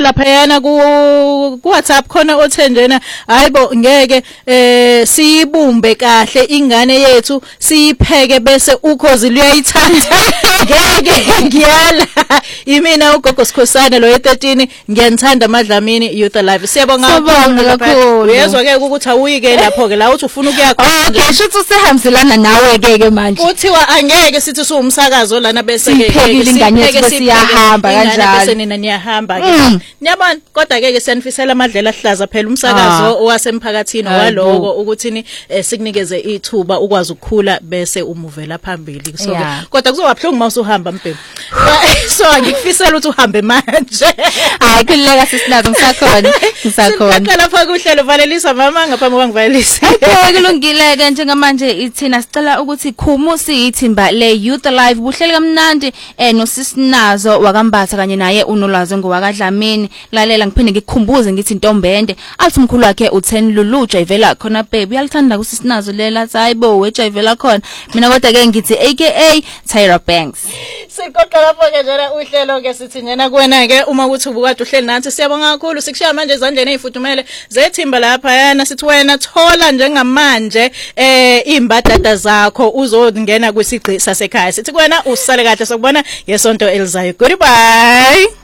lapha yana ku WhatsApp khona othenjena hayibo ngeke siyibumbe kahle ingane yethu siyipheke bese ukhozi luyayithatha ngeke ngiyala imina ugogo Sikhosana lo ye13 ngiyanthanda Madlamini Youth Alive siyabonga kakhulu uyezwa ke ukuthi awuyike lapho ke la uthi ufuna ukuya okay shothi usehambiselana nawe ke manje uthiwa angeke sithi siwumsakazo lana bese ke sipheke siyahamba kanjalo bese nina niyahamba ke niyabona kodwa ke siyanifisela amadlela ahlaza phela umsakazo owasemphakathini waloko ukuthi sikunikeze ithuba ukwazi ukukhula bese umuvela phambili so kodwa kuzoba buhlungu mawusuhamba Mbhemu so ngikufisela ukuthi uhambe manje hayi kuleka sisinazo ngisakhona siqala lapha kuhlelo valelisa mama ngaphambi kwangivalelisa kulungile ke njengamanje ithina sicela ukuthi khumusi ithimba le Youth Alive buhleli kamnandi nosisinazo wakambatha kanye naye unolwazi ngowakadlamini lalela ngiphinde ngikukhumbuze ngithi Ntombende athi umkhulu wakhe u10 Lulu Jayivela khona baby uyalithanda kusisinazo lela hayibo wejayivela khona mina kodwa ke ngithi aka Tyra Banks siqoqa lapho ke njena uhlelo ke sithi njena kuwena ke uma kuthi ubukade uhleli nathi siyabonga kakhulu sikushaya manje ezandleni ezifudumele zethimba lapha yana sithi wena thola njengamanje imbadada zakho uzongena kwisigqi sasekhaya sithi kuwena usale kahle sokubona yesonto elizayo goodbye